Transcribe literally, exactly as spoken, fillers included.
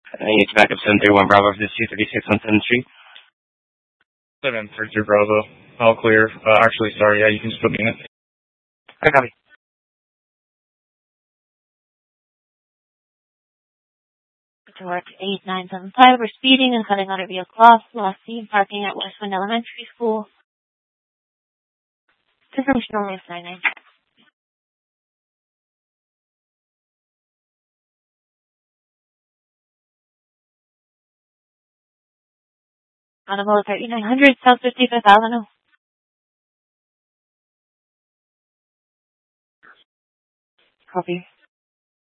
I need to back up seven three one Bravo for this two thirty-six on seventh Street. seven three two Bravo. All clear. Uh, actually, sorry, yeah, you can just put me in it. I copy. Towards eight nine seven five, we're speeding and cutting out a vehicle off. Last seen parking at Westwind Elementary School. Information only is nine nine. Automobile thirty-nine hundred, South fifty-fifth Avenue. Copy.